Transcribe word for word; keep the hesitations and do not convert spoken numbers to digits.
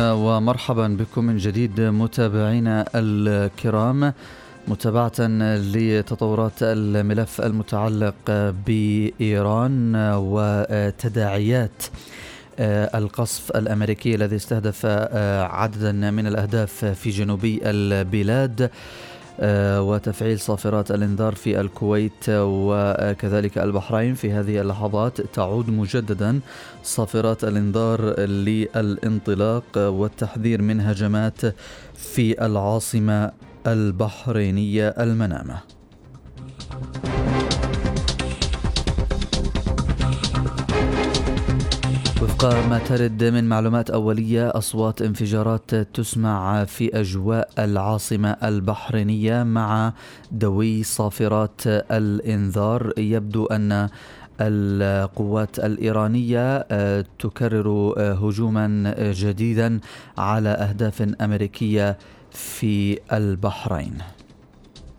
أهلا ومرحبا بكم من جديد متابعينا الكرام، متابعة لتطورات الملف المتعلق بإيران وتداعيات القصف الأمريكي الذي استهدف عددا من الأهداف في جنوبي البلاد، وتفعيل صافرات الإنذار في الكويت وكذلك البحرين. في هذه اللحظات تعود مجددا صافرات الإنذار للانطلاق والتحذير من هجمات في العاصمة البحرينية المنامة. وفق ما ترد من معلومات أولية، أصوات انفجارات تسمع في أجواء العاصمة البحرينية مع دوي صافرات الإنذار. يبدو أن القوات الإيرانية تكرر هجوما جديدا على أهداف أمريكية في البحرين.